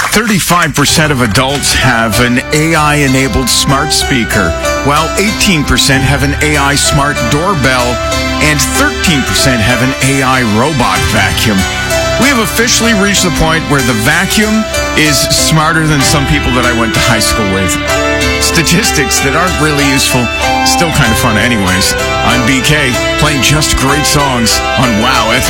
35% of adults have an AI-enabled smart speaker, while 18% have an AI smart doorbell, and 13% have an AI robot vacuum. We have officially reached the point where the vacuum is smarter than some people that I went to high school with. Statistics that aren't really useful, still kind of fun anyways. I'm BK, playing just great songs on WOW FM.